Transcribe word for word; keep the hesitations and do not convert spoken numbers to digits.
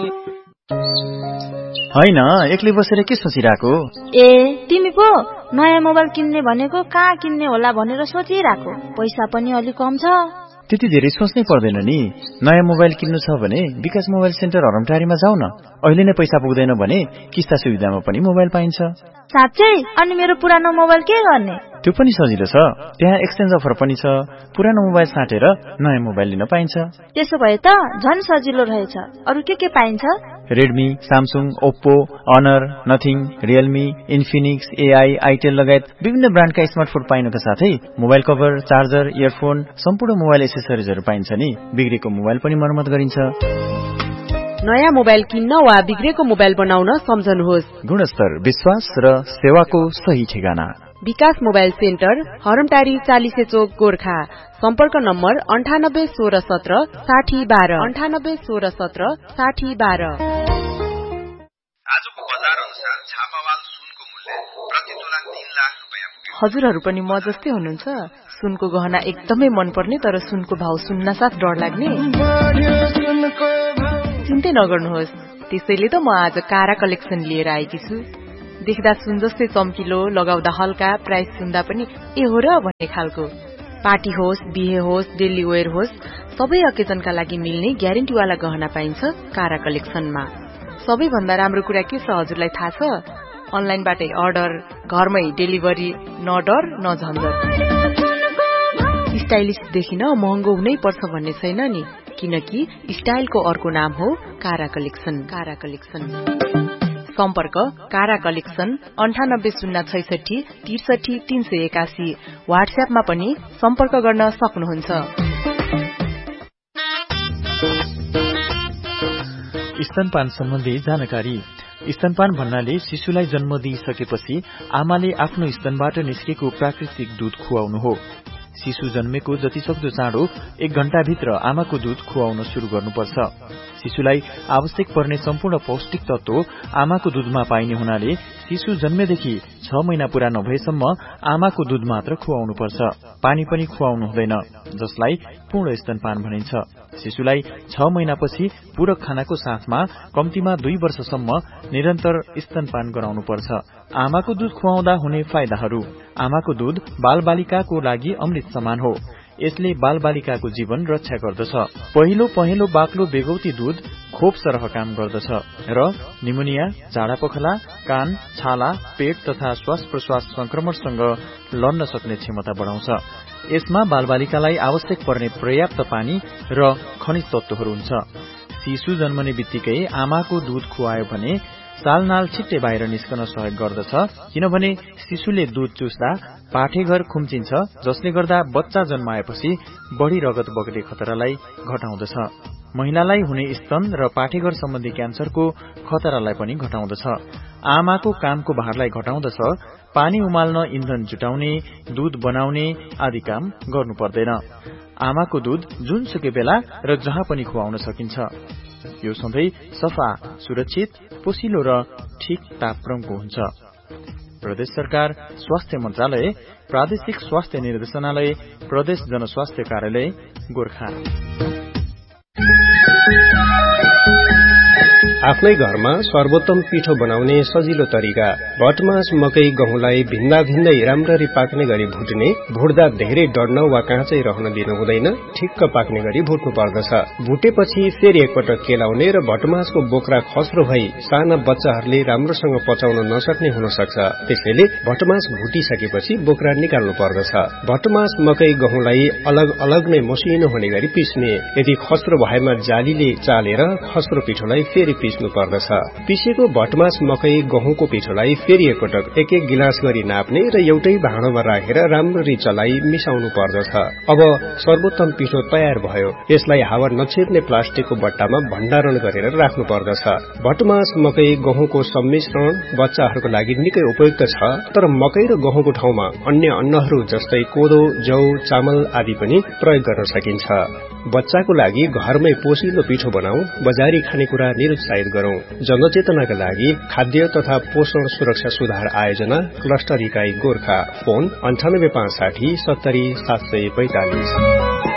हैन, एक्लै बसेर के सोचिरहेको? ए तिमी पो नयाँ मोबाइल किन्ने भनेको कहाँ किन्ने होला भनेर सोचिरहेको। पैसा पनि अलि कम छ। त्यति धेरै सोच्नै पर्दैन नि। नयाँ मोबाइल किन्नु छ भने विकास मोबाइल सेन्टर हरमटारीमा जाऊ न। अहिले नै पैसा पुग्दैन भने किस्ता सुविधामा पनि मोबाइल पाइन्छ। साँच्चै? अनि मेरो पुरानो मोबाइल के गर्ने? त्यो पनि सजिलो छ। त्यहाँ एक्सचेन्ज अफर पनि छ। पुरानो मोबाइल साटेर नयाँ मोबाइल लिन पाइन्छ। त्यसो भए त झन् सजिलो रहेछ। अरु के के पाइन्छ? Redmi, Samsung, Oppo, honour, nothing, Realme, Infinix, AI, Itel लगायत विभिन्न ब्रान्डका स्मार्टफोन पाइनुका साथै मोबाइल कभर, चार्जर, इयरफोन, सम्पूर्ण मोबाइल एसेसरिजहरू पाइन्छ नि। बिग्रेको मोबाइल पनि मर्मत गरिन्छ। नयाँ मोबाइल किन्न वा बिग्रेको मोबाइल बनाउन सम्झनुहोस्। गुणस्तर, विश्वास र सेवाको सही ठेगाना विकास मोबाइल सेन्टर, हरमटारी चालिसे चोक, गोर्खा। सम्पर्क नम्बर अन्ठानब्बे सोह्र सत्र साठी बाह्र अन्ठानब्बे सोह्र सत्र साठी बाह्र। आजको बजार अनुसार छापावाल सुनको मूल्य प्रति तोला तीन लाख रुपैयाँ पुग्यो। हजुरहरू पनि म जस्तै हुनुहुन्छ? सुनको गहना एकदमै मनपर्ने तर सुनको भाउ सुन्नासाथ डर लाग्ने? चिन्तै नगर्नुहोस्। त्यसैले त म आज कारा कलेक्सन लिएर आएकी छु। देख्दा सुन जस्तै चम्किलो, लगाउँदा हल्का, प्राइस सुन्दा पनि ए हो र भन्ने खालको। पार्टी होस्, बिहे होस्, डेली वेयर होस्, सबै अकेजनका लागि मिल्ने ग्यारेन्टीवाला गहना पाइन्छ कारा कलेक्सनमा। सबैभन्दा राम्रो कुरा के छ हजुरलाई थाहा छ? अनलाइनबाटै अर्डर, घरमै डेलिभरी, न डर न झन्झट। स्टाइलिश देखिन महँगो हुनै पर्छ भन्ने छैन नि, किनकि स्टाइलको अर्को नाम हो कारा कलेक्सन। कारा कलेक्सन सम्पर्क कारा कलेक्सन अन्ठानब्बे शून्य छैसठी त्रिसठी तीन सय एकासी। व्हाट्सएपमा पनि सम्पर्क गर्न सक्नुहुन्छ। स्तनपान सम्बन्धी जानकारी। स्तनपान भन्नाले शिशुलाई जन्म दिइसकेपछि आमाले आफ्नो स्तनबाट निस्केको प्राकृतिक दूध खुवाउनु हो। शिशु जन्मेको जतिसक्दो चाँडो एक घण्टाभित्र आमाको दूध खुवाउन शुरू गर्नुपर्छ। शिशुलाई आवश्यक पर्ने सम्पूर्ण पौष्टिक तत्व आमाको दूधमा पाइने हुनाले शिशु जन्मेदेखि छ महिना पूरा नभएसम्म आमाको दूध मात्र खुवाउनुपर्छ। पानी पनि खुवाउनु हुँदैन, जसलाई पूर्ण स्तनपान भनिन्छ। शिशुलाई छ महिनापछि पूरक खानाको साथमा कम्तीमा दुई वर्षसम्म निरन्तर स्तनपान गराउनुपर्छ। आमाको दूध खुवाउँदा हुने फाइदाहरू। आमाको दूध बालबालिकाको लागि अमृत समान हो। यसले बालबालिकाको जीवन रक्षा गर्दछ। पहिलो पहेँलो बाक्लो बेगौती दूध खोप सरह काम गर्दछ र निमोनिया, झाडा पखला, कान, छाला, पेट तथा श्वास प्रश्वास संक्रमणसँग लड्न सक्ने क्षमता बढाउँछ। यसमा बालबालिकालाई आवश्यक पर्ने पर्याप्त पानी र खनिज तत्वहरू हुन्छ। शिशु जन्मने बित्तिकै आमाको दूध खुवायो भने सालनाल छिट्टै बाहिर निस्कन सहयोग गर्दछ, किनभने शिशुले दूध चुस्दा पाठेघर खुम्चिन्छ, जसले गर्दा बच्चा जन्माएपछि बढ़ी रगत बग्ने खतरालाई घटाउँदछ। महिलालाई हुने स्तन र पाठेघर सम्बन्धी क्यान्सरको खतरालाई पनि घटाउँदछ। आमाको कामको भारलाई घटाउँदछ। पानी उमाल्न, इन्धन जुटाउने, दूध बनाउने आदि काम गर्नु पर्दैन। आमाको दूध जुनसुकै बेला र जहाँ पनि खुवाउन सकिन्छ। यो सधैँ सफा, सुरक्षित, पोसिलो र ठिक तापक्रमको हुन्छ। प्रदेश सरकार, स्वास्थ्य मन्त्रालय, प्रादेशिक स्वास्थ्य निर्देशनालय, प्रदेश जनस्वास्थ्य कार्यालय, गोर्खा। आफ्नै घरमा सर्वोत्तम पिठो बनाउने सजिलो तरिका। भटमास, मकै, गहुँलाई भिन्दा भिन्दै राम्ररी पाक्ने गरी भुट्ने। भुट्दा धेरै डढ्न वा काँचै रहन दिनु हुँदैन, ठिक्क पाक्ने गरी भुट्नु पर्दछ। भुटेपछि फेरि एकपटक केलाउने र भटमासको बोक्रा खस्रो भई साना बच्चाहरूले राम्रोसँग पचाउन नसक्ने हुन सक्छ। त्यसैले भटमास भुटिसकेपछि बोक्रा निकाल्नु पर्दछ। भटमास, मकै, गहुँलाई अलग अलग नै मसिनो हुने गरी पिस्ने। यदि खस्रो भएमा जालीले चालेर खस्रो पिठोलाई फेरि पिस्नु पर्दछ। पिसेको भटमास, मकै, गहुँको पिठोलाई फेरि एकपटक एक एक गिलास गरी नाप्ने र एउटै भाँडोमा राखेर राम्ररी चलाई मिसाउनु पर्दछ। अब सर्वोत्तम पिठो तयार भयो। यसलाई हावा नछिर्ने प्लास्टिकको बट्टामा भण्डारण गरेर राख्नु पर्दछ। भटमास, मकै, गहुँको सम्मिश्रण बच्चाहरूको लागि निकै उपयुक्त छ, तर मकै र गहुँको ठाउँमा अन्य अन्नहरू जस्तै कोदो, जौ, चामल आदि पनि प्रयोग गर्न सकिन्छ। बच्चाको लागि घरमै पोसिलो पिठो बनाऊ, बजारी खानेकुरा निरुत्साहित गरौं। जनचेतनाका लागि खाद्य तथा पोषण सुरक्षा सुधार आयोजना, क्लस्टर इकाई, गोर्खा। फोन अन्ठानब्बे पाँच साठी सत्तरी सात सय पैंतालिस।